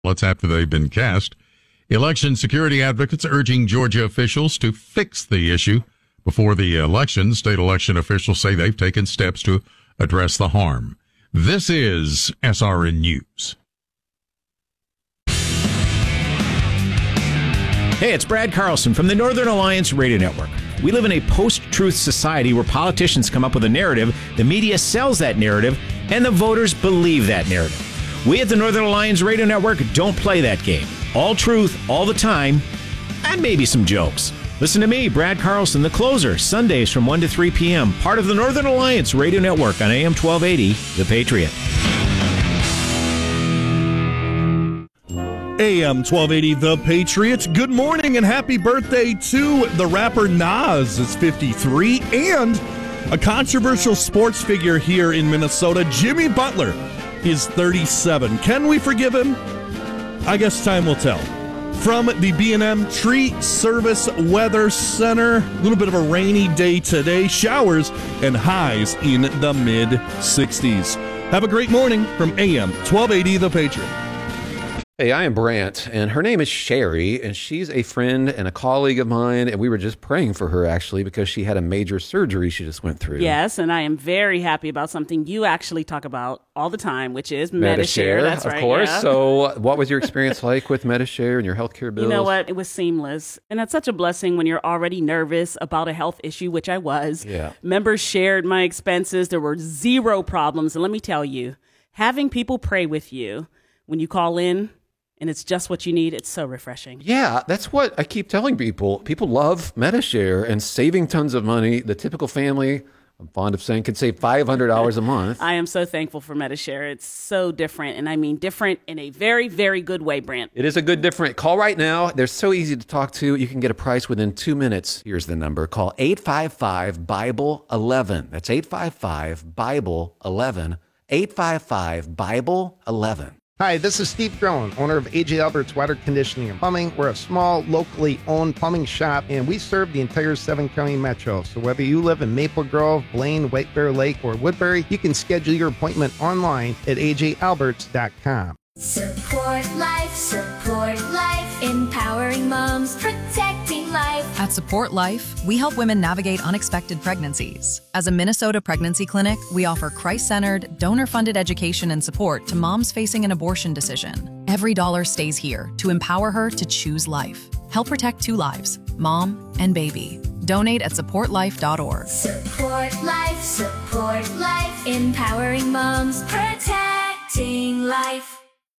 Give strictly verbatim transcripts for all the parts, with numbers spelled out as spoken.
ballots after they've been cast. Election security advocates urging Georgia officials to fix the issue before the election. State election officials say they've taken steps to address the harm. This is S R N News. Hey, it's Brad Carlson from the Northern Alliance Radio Network. We live in a post-truth society where politicians come up with a narrative, the media sells that narrative, and the voters believe that narrative. We at the Northern Alliance Radio Network don't play that game. All truth, all the time, and maybe some jokes. Listen to me, Brad Carlson, the closer, Sundays from one to three p.m., part of the Northern Alliance Radio Network on A M twelve eighty, The Patriot. A M twelve eighty, The Patriot. Good morning and happy birthday to the rapper Nas, is fifty-three, and a controversial sports figure here in Minnesota, Jimmy Butler, is thirty-seven. Can we forgive him? I guess time will tell. From the B and M Tree Service Weather Center, a little bit of a rainy day today, showers and highs in the mid sixties. Have a great morning from A M twelve eighty, The Patriot. Hey, I am Brant, and her name is Sherry, and she's a friend and a colleague of mine, and we were just praying for her, actually, because she had a major surgery she just went through. Yes, and I am very happy about something you actually talk about all the time, which is Medi-Share. Medi-Share, That's of right, course. yeah. So what was your experience like with Medi-Share and your healthcare bills? You know what? It was seamless, and that's such a blessing when you're already nervous about a health issue, which I was. Yeah. Members shared my expenses. There were zero problems, and let me tell you, having people pray with you when you call in, and it's just what you need, it's so refreshing. Yeah, that's what I keep telling people. People love Medi-Share and saving tons of money. The typical family, I'm fond of saying, can save five hundred dollars a month. I am so thankful for Medi-Share. It's so different, and I mean different in a very, very good way, Brant. It is a good different. Call right now. They're so easy to talk to. You can get a price within two minutes. Here's the number. Call eight five five, Bible eleven. That's eight five five, Bible eleven. eight five five, Bible eleven. Hi, this is Steve Drone, owner of A J Albert's Water Conditioning and Plumbing. We're a small, locally owned plumbing shop, and we serve the entire seven-county metro. So whether you live in Maple Grove, Blaine, White Bear Lake, or Woodbury, you can schedule your appointment online at a j alberts dot com. Support life, support life, empowering moms, protecting life. At Support Life, we help women navigate unexpected pregnancies. As a Minnesota pregnancy clinic, we offer Christ-centered, donor-funded education and support to moms facing an abortion decision. Every dollar stays here to empower her to choose life. Help protect two lives, mom and baby. Donate at support life dot org. Support life, support life, empowering moms, protecting life.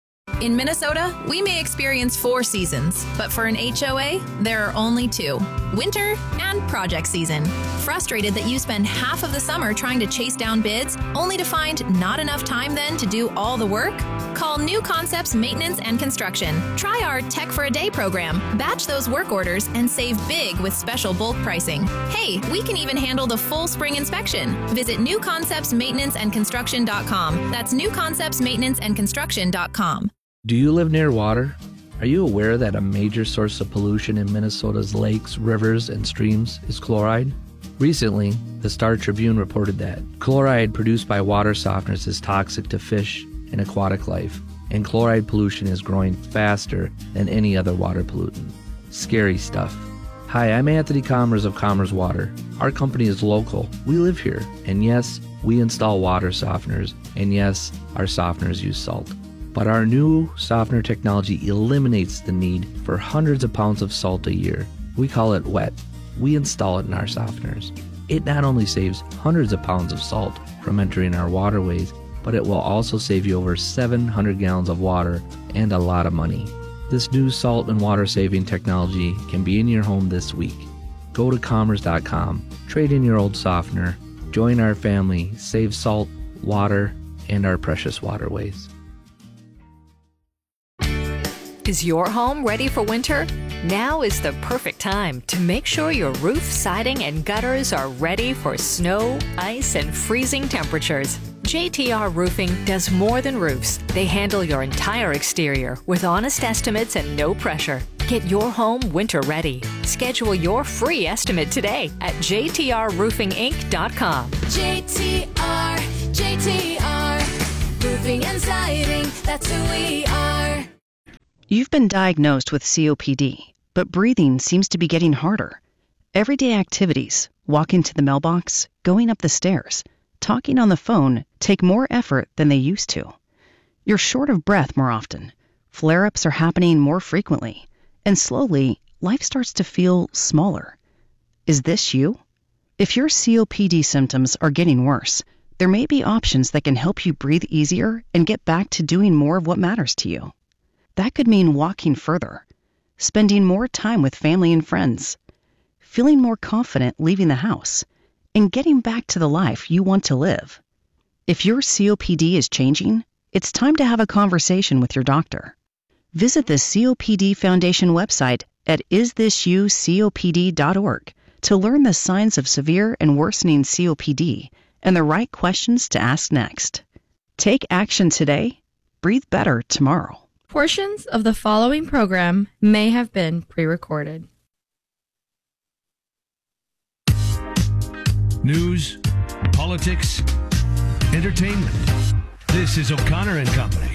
In Minnesota, we may experience four seasons, but for an H O A, there are only two: winter and project season. Frustrated that you spend half of the summer trying to chase down bids, only to find not enough time then to do all the work? Call New Concepts Maintenance and Construction. Try our Tech for a Day program. Batch those work orders and save big with special bulk pricing. Hey, we can even handle the full spring inspection. Visit new concepts maintenance and construction dot com. That's new concepts maintenance and construction dot com. Do you live near water? Are you aware that a major source of pollution in Minnesota's lakes, rivers, and streams is chloride? Recently, the Star Tribune reported that chloride produced by water softeners is toxic to fish and aquatic life, and chloride pollution is growing faster than any other water pollutant. Scary stuff. Hi, I'm Anthony Commerce of Commerce Water. Our company is local. We live here, and yes, we install water softeners, and yes, our softeners use salt. But our new softener technology eliminates the need for hundreds of pounds of salt a year. We call it wet. We install it in our softeners. It not only saves hundreds of pounds of salt from entering our waterways, but it will also save you over seven hundred gallons of water and a lot of money. This new salt and water saving technology can be in your home this week. Go to commerce dot com, trade in your old softener, join our family, save salt, water, and our precious waterways. Is your home ready for winter? Now is the perfect time to make sure your roof, siding, and gutters are ready for snow, ice, and freezing temperatures. J T R Roofing does more than roofs. They handle your entire exterior with honest estimates and no pressure. Get your home winter ready. Schedule your free estimate today at j t r roofing inc dot com. J T R, J T R, roofing and siding, that's who we are. You've been diagnosed with C O P D, but breathing seems to be getting harder. Everyday activities, walking to the mailbox, going up the stairs, talking on the phone take more effort than they used to. You're short of breath more often. Flare-ups are happening more frequently. And slowly, life starts to feel smaller. Is this you? If your C O P D symptoms are getting worse, there may be options that can help you breathe easier and get back to doing more of what matters to you. That could mean walking further, spending more time with family and friends, feeling more confident leaving the house, and getting back to the life you want to live. If your C O P D is changing, it's time to have a conversation with your doctor. Visit the C O P D Foundation website at is this you C O P D dot org to learn the signs of severe and worsening C O P D and the right questions to ask next. Take action today. Breathe better tomorrow. Portions of the following program may have been pre-recorded. News, politics, entertainment. This is O'Connor and Company.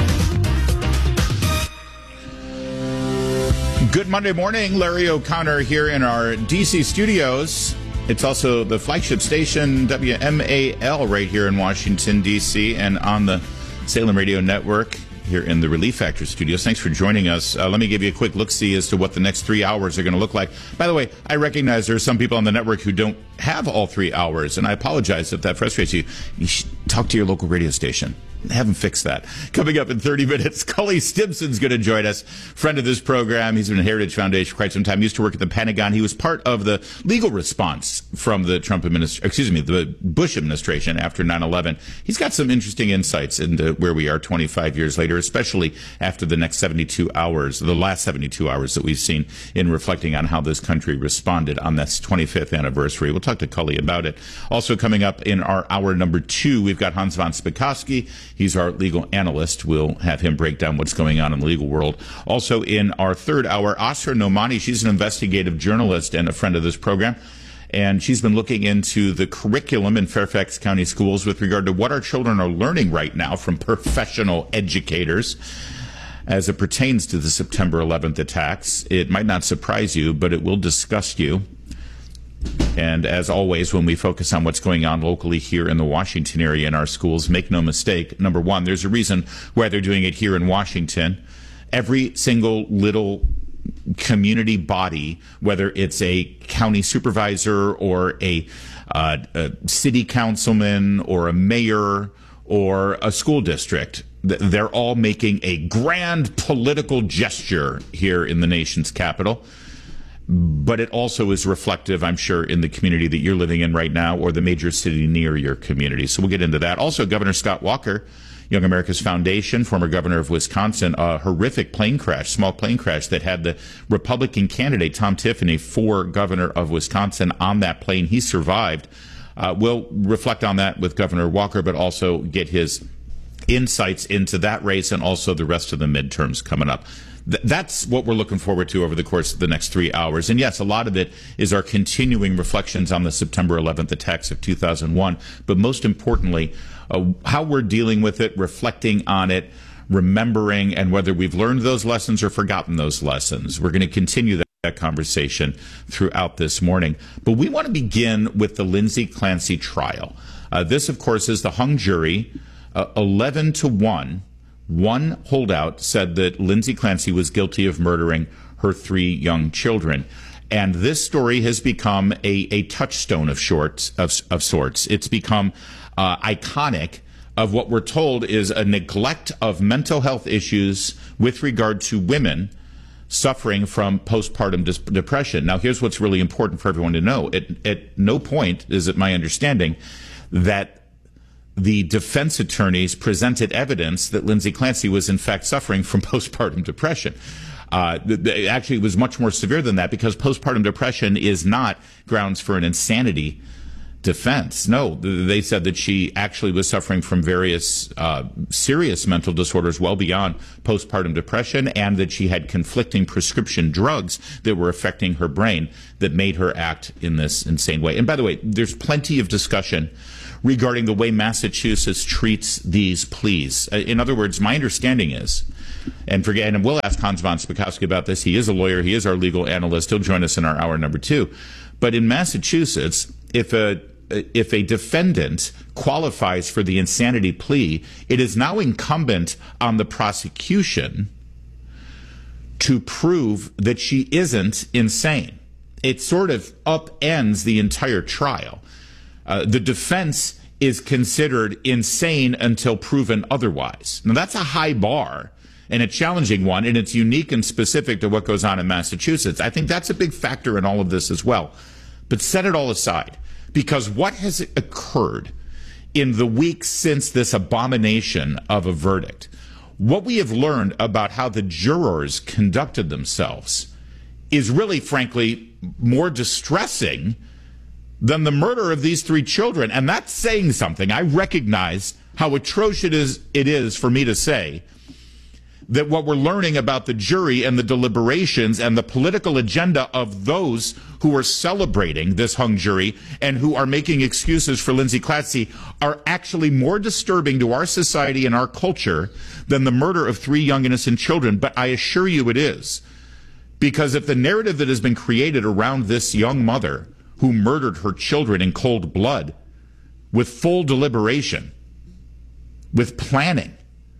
Good Monday morning. Larry O'Connor here in our D C studios. It's also the flagship station, W M A L, right here in Washington, D C, and on the Salem Radio Network here in the Relief Factor studios. Thanks for joining us. Uh, let me give you a quick look-see as to what the next three hours are going to look like. By the way, I recognize there are some people on the network who don't have all three hours, and I apologize if that frustrates you. You should talk to your local radio station. Have them fix that. Coming up in thirty minutes, Cully Stimson's going to join us. Friend of this program. He's been in Heritage Foundation for quite some time. He used to work at the Pentagon. He was part of the legal response from the Trump administration, excuse me, the Bush administration after nine eleven. He's got some interesting insights into where we are twenty-five years later, especially after the next seventy-two hours, the last seventy-two hours that we've seen in reflecting on how this country responded on this twenty-fifth anniversary. We'll talk to Cully about it. Also coming up in our hour number two, we've got Hans von Spakovsky. He's our legal analyst. We'll have him break down what's going on in the legal world. Also in our third hour, Asra Nomani. She's an investigative journalist and a friend of this program. And she's been looking into the curriculum in Fairfax County schools with regard to what our children are learning right now from professional educators as it pertains to the September eleventh attacks. It might not surprise you, but it will disgust you. And as always, when we focus on what's going on locally here in the Washington area in our schools, make no mistake, number one, there's a reason why they're doing it here in Washington. Every single little community body, whether it's a county supervisor or a, uh, a city councilman or a mayor or a school district, they're all making a grand political gesture here in the nation's capital. But it also is reflective, I'm sure, in the community that you're living in right now or the major city near your community. So we'll get into that. Also, Governor Scott Walker, Young America's Foundation, former governor of Wisconsin, a horrific plane crash, small plane crash that had the Republican candidate, Tom Tiffany, for governor of Wisconsin on that plane. He survived. Uh, we'll reflect on that with Governor Walker, but also get his insights into that race and also the rest of the midterms coming up. Th- that's what we're looking forward to over the course of the next three hours. And yes, a lot of it is our continuing reflections on the September eleventh attacks of two thousand one. But most importantly, uh, how we're dealing with it, reflecting on it, remembering, and whether we've learned those lessons or forgotten those lessons. We're going to continue that, that conversation throughout this morning. But we want to begin with the Lindsay Clancy trial. Uh, this, of course, is the hung jury, uh, eleven to one. One holdout said that Lindsay Clancy was guilty of murdering her three young children. And this story has become a, a touchstone of, shorts, of, of sorts. It's become uh, iconic of what we're told is a neglect of mental health issues with regard to women suffering from postpartum dis- depression. Now, here's what's really important for everyone to know. At, at no point is it my understanding that the defense attorneys presented evidence that Lindsay Clancy was in fact suffering from postpartum depression. Uh, th- th- actually, it was much more severe than that because postpartum depression is not grounds for an insanity defense. No, th- they said that she actually was suffering from various uh, serious mental disorders well beyond postpartum depression, and that she had conflicting prescription drugs that were affecting her brain that made her act in this insane way. And by the way, there's plenty of discussion regarding the way Massachusetts treats these pleas. In other words, my understanding is, and forget, and we'll ask Hans von Spakovsky about this. He is a lawyer. He is our legal analyst. He'll join us in our hour number two. But in Massachusetts, if a if a defendant qualifies for the insanity plea, it is now incumbent on the prosecution to prove that she isn't insane. It sort of upends the entire trial. Uh, the defense is considered insane until proven otherwise. Now, that's a high bar and a challenging one, and it's unique and specific to what goes on in Massachusetts. I think that's a big factor in all of this as well. But set it all aside, because what has occurred in the weeks since this abomination of a verdict, what we have learned about how the jurors conducted themselves is really, frankly, more distressing than the murder of these three children. And that's saying something. I recognize how atrocious it is, it is for me to say that what we're learning about the jury and the deliberations and the political agenda of those who are celebrating this hung jury and who are making excuses for Lindsay Clancy are actually more disturbing to our society and our culture than the murder of three young innocent children. But I assure you it is. Because if the narrative that has been created around this young mother who murdered her children in cold blood, with full deliberation, with planning,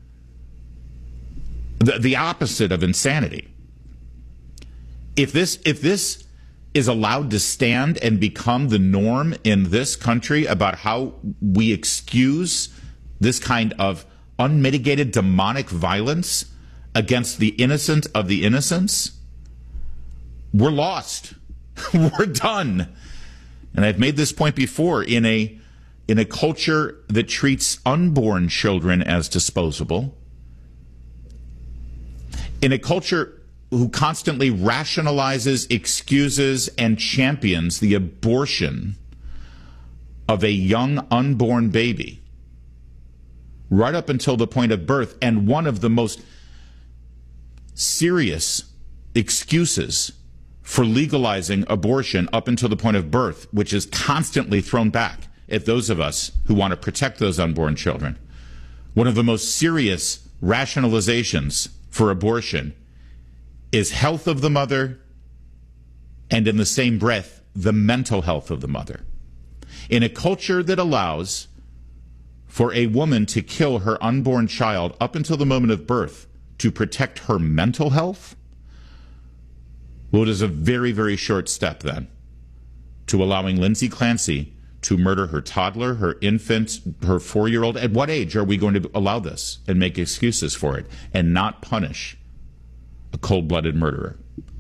the, the opposite of insanity. If this, if this is allowed to stand and become the norm in this country about how we excuse this kind of unmitigated demonic violence against the innocent of the innocents, we're lost. We're done. And I've made this point before, in a in a culture that treats unborn children as disposable, in a culture who constantly rationalizes, excuses, and champions the abortion of a young unborn baby right up until the point of birth, and one of the most serious excuses for legalizing abortion up until the point of birth, which is constantly thrown back at those of us who want to protect those unborn children. One of the most serious rationalizations for abortion is health of the mother, and in the same breath, the mental health of the mother. In a culture that allows for a woman to kill her unborn child up until the moment of birth to protect her mental health, well, it is a very, very short step, then, to allowing Lindsay Clancy to murder her toddler, her infant, her four-year-old. At what age are we going to allow this and make excuses for it and not punish a cold-blooded murderer?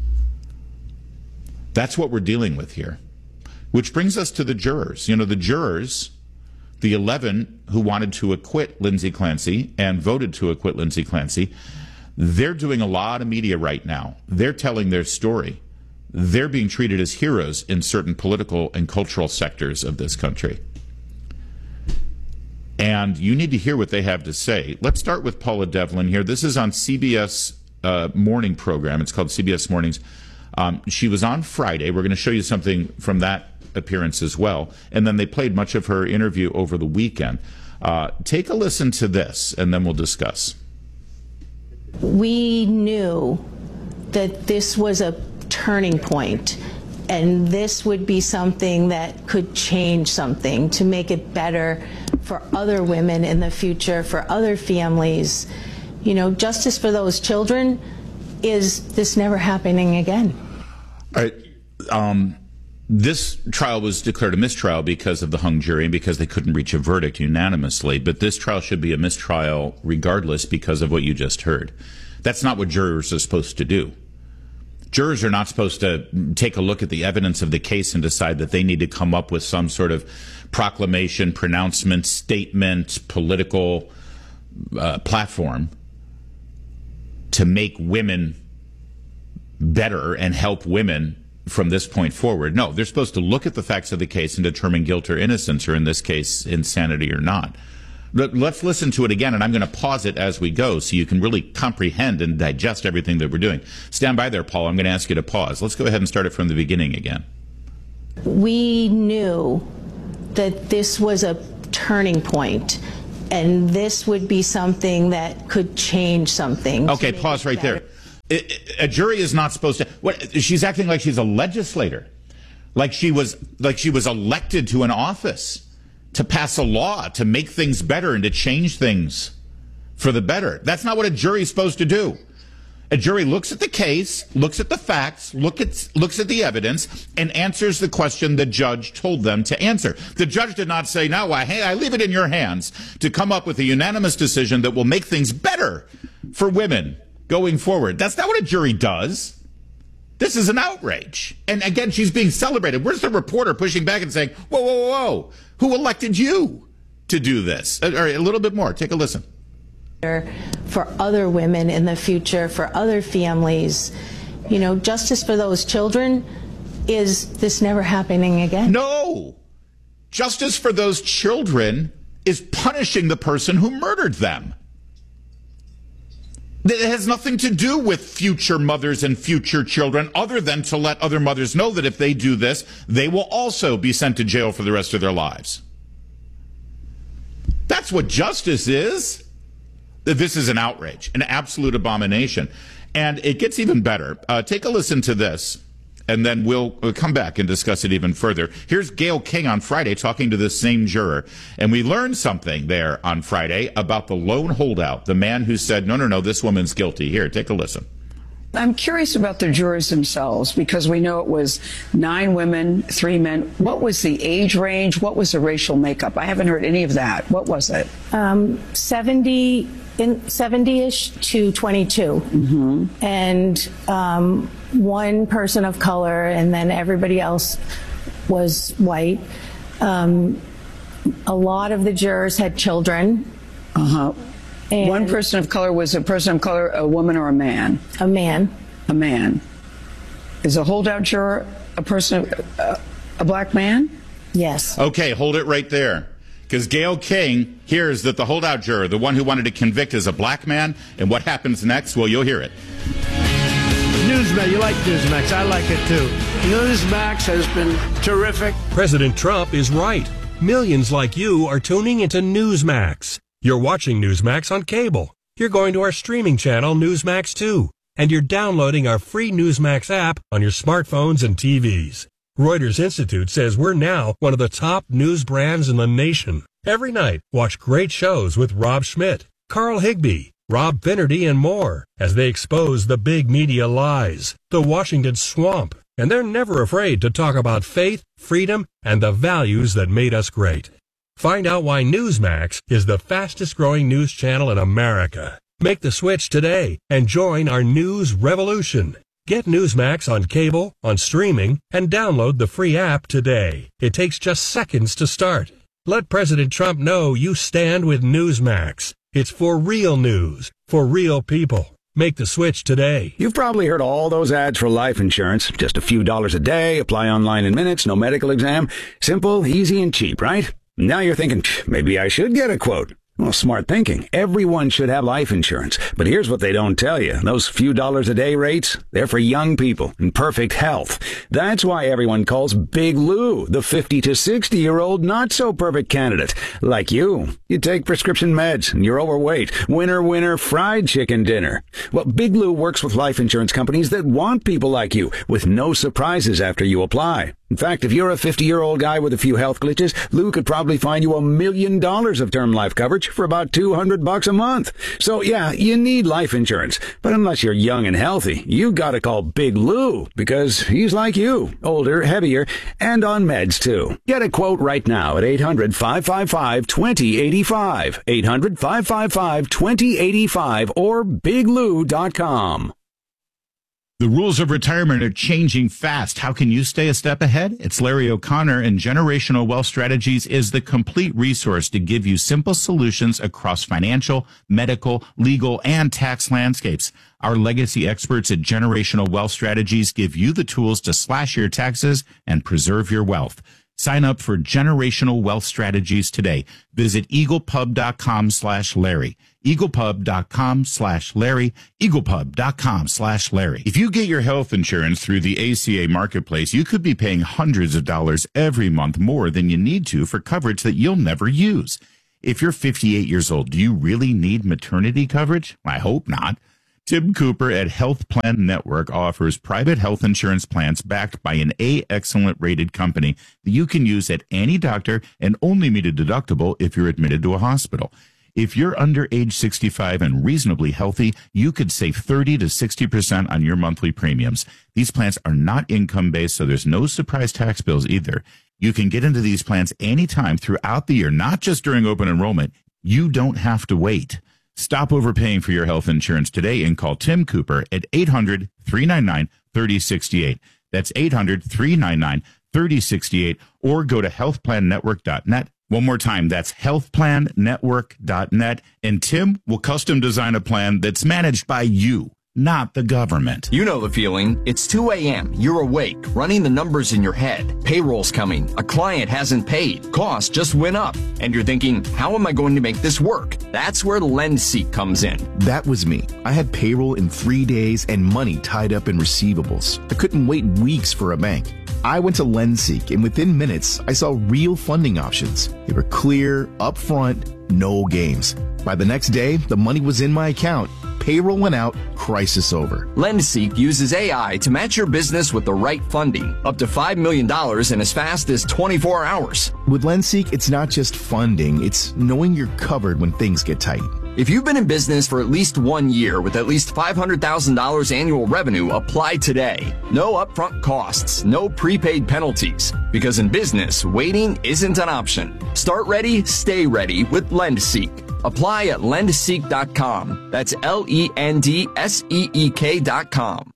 That's what we're dealing with here. Which brings us to the jurors. You know, the jurors, the eleven who wanted to acquit Lindsay Clancy and voted to acquit Lindsay Clancy, they're doing a lot of media right now. They're telling their story. They're being treated as heroes in certain political and cultural sectors of this country. And you need to hear what they have to say. Let's start with Paula Devlin here. This is on C B S uh, morning program. It's called C B S Mornings. Um, she was on Friday. We're going to show you something from that appearance as well. And then they played much of her interview over the weekend. Uh, take a listen to this, and then we'll discuss. We knew that this was a turning point, and this would be something that could change something to make it better for other women in the future, for other families. You know, justice for those children is this never happening again. All right. Um, this trial was declared a mistrial because of the hung jury and because they couldn't reach a verdict unanimously. But this trial should be a mistrial regardless because of what you just heard. That's not what jurors are supposed to do. Jurors are not supposed to take a look at the evidence of the case and decide that they need to come up with some sort of proclamation, pronouncement, statement, political uh, platform to make women better and help women from this point forward. No, they're supposed to look at the facts of the case and determine guilt or innocence, or in this case, insanity or not. Let's listen to it again, and I'm going to pause it as we go so you can really comprehend and digest everything that we're doing. Stand by there, Paul. I'm going to ask you to pause. Let's go ahead and start it from the beginning again. We knew that this was a turning point, and this would be something that could change something. Okay, pause right there. It, it, a jury is not supposed to. What? She's acting like she's a legislator, like she was, like she was elected to an office to pass a law, to make things better and to change things for the better. That's not what a jury is supposed to do. A jury looks at the case, looks at the facts, look at, looks at the evidence, and answers the question the judge told them to answer. The judge did not say, now I, I leave it in your hands to come up with a unanimous decision that will make things better for women going forward. That's not what a jury does. This is an outrage. And again, she's being celebrated. Where's the reporter pushing back and saying, whoa, whoa, whoa, whoa, who elected you to do this? All right, a little bit more. Take a listen. For other women in the future, for other families, you know, justice for those children, is this never happening again? No. Justice for those children is punishing the person who murdered them. It has nothing to do with future mothers and future children, other than to let other mothers know that if they do this, they will also be sent to jail for the rest of their lives. That's what justice is. This is an outrage, an absolute abomination. And it gets even better. Uh, take a listen to this, and then we'll, we'll come back and discuss it even further. Here's Gayle King on Friday talking to the same juror. And we learned something there on Friday about the lone holdout, the man who said, no, no, no, this woman's guilty. Here, take a listen. I'm curious about the jurors themselves, because we know it was nine women, three men. What was the age range? What was the racial makeup? I haven't heard any of that. What was it? Um, seventy in seventy-ish to twenty-two, mm-hmm. and um, one person of color, and then everybody else was white. Um, a lot of the jurors had children. Uh huh. And one person of color was a person of color, a woman or a man? A man. A man. Is a holdout juror a person, uh, a black man? Yes. Okay, hold it right there. Because Gayle King hears that the holdout juror, the one who wanted to convict, is a black man. And what happens next? Well, you'll hear it. Newsmax, you like Newsmax. I like it too. Newsmax has been terrific. President Trump is right. Millions like you are tuning into Newsmax. You're watching Newsmax on cable. You're going to our streaming channel, Newsmax two. And you're downloading our free Newsmax app on your smartphones and T Vs. Reuters Institute says we're now one of the top news brands in the nation. Every night, watch great shows with Rob Schmidt, Carl Higbie, Rob Finnerty, and more as they expose the big media lies, the Washington swamp. And they're never afraid to talk about faith, freedom, and the values that made us great. Find out why Newsmax is the fastest growing news channel in America. Make the switch today and join our news revolution. Get Newsmax on cable, on streaming, and download the free app today. It takes just seconds to start. Let President Trump know you stand with Newsmax. It's for real news, for real people. Make the switch today. You've probably heard all those ads for life insurance. Just a few dollars a day, apply online in minutes, no medical exam. Simple, easy, and cheap, right? Now you're thinking, maybe I should get a quote. Well, smart thinking. Everyone should have life insurance. But here's what they don't tell you. Those few dollars a day rates, they're for young people in perfect health. That's why everyone calls Big Lou the fifty to sixty year old not so perfect candidate. Like you. You take prescription meds and you're overweight. Winner, winner, fried chicken dinner. Well, Big Lou works with life insurance companies that want people like you with no surprises after you apply. In fact, if you're a fifty-year-old guy with a few health glitches, Lou could probably find you a million dollars of term life coverage for about two hundred bucks a month. So yeah, you need life insurance. But unless you're young and healthy, you gotta call Big Lou because he's like you, older, heavier, and on meds too. Get a quote right now at eight hundred, five five five, two zero eight five, eight hundred, five five five, two zero eight five, or big lou dot com. The rules of retirement are changing fast. How can you stay a step ahead? It's Larry O'Connor, and Generational Wealth Strategies is the complete resource to give you simple solutions across financial, medical, legal, and tax landscapes. Our legacy experts at Generational Wealth Strategies give you the tools to slash your taxes and preserve your wealth. Sign up for Generational Wealth Strategies today. Visit eaglepub dot com slash Larry. eaglepub.com slash Larry, eaglepub.com slash Larry. If you get your health insurance through the A C A Marketplace, you could be paying hundreds of dollars every month more than you need to for coverage that you'll never use. If you're fifty-eight years old, do you really need maternity coverage? I hope not. Tim Cooper at Health Plan Network offers private health insurance plans backed by an A Excellent rated company that you can use at any doctor and only meet a deductible if you're admitted to a hospital. If you're under age sixty-five and reasonably healthy, you could save thirty to sixty percent on your monthly premiums. These plans are not income-based, so there's no surprise tax bills either. You can get into these plans anytime throughout the year, not just during open enrollment. You don't have to wait. Stop overpaying for your health insurance today and call Tim Cooper at eight hundred, three nine nine, three oh six eight. That's eight hundred, three nine nine, three oh six eight, or go to health plan network dot net. One more time, that's health plan network dot net, and Tim will custom design a plan that's managed by you, not the government. You know the feeling. It's two a.m. You're awake, running the numbers in your head. Payroll's coming. A client hasn't paid. Costs just went up. And you're thinking, how am I going to make this work? That's where LendSeek comes in. That was me. I had payroll in three days and money tied up in receivables. I couldn't wait weeks for a bank. I went to LendSeek, and within minutes, I saw real funding options. They were clear, upfront, no games. By the next day, the money was in my account. Payroll went out, crisis over. LendSeek uses A I to match your business with the right funding, up to five million dollars in as fast as twenty-four hours. With LendSeek, it's not just funding, it's knowing you're covered when things get tight. If you've been in business for at least one year with at least five hundred thousand dollars annual revenue, apply today. No upfront costs, no prepaid penalties. Because in business, waiting isn't an option. Start ready, stay ready with LendSeek. Apply at lend seek dot com. That's L E N D S E E K dot com.